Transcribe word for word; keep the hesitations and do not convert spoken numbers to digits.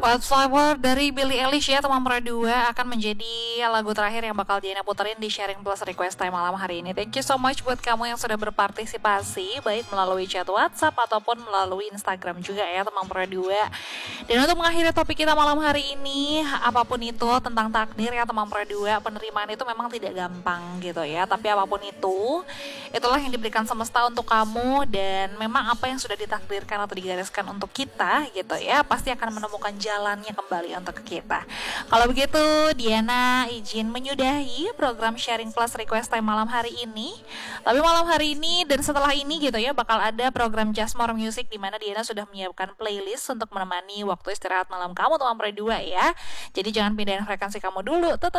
Wildflower dari Billie Eilish ya teman Pro dua akan menjadi lagu terakhir yang bakal Diana puterin di Sharing Plus Request Time malam hari ini. Thank you so much buat kamu yang sudah berpartisipasi baik melalui chat WhatsApp ataupun melalui Instagram juga ya teman Pro dua. Dan untuk mengakhiri topik kita malam hari ini, apapun itu tentang takdir ya teman Pro dua, penerimaan itu memang tidak gampang gitu ya. Tapi apapun itu, itulah yang diberikan semesta untuk kamu dan memang apa yang sudah ditakdirkan atau digariskan untuk kita gitu ya, pasti akan menemukan jalannya kembali untuk kita. Kalau begitu, Diana izin menyudahi program Sharing Plus Request Time malam hari ini. Tapi malam hari ini dan setelah ini gitu ya, bakal ada program Just More Music di mana Diana sudah menyiapkan playlist untuk menemani waktu istirahat malam kamu teman Pro dua ya. Jadi jangan pindahin frekuensi kamu dulu, tetap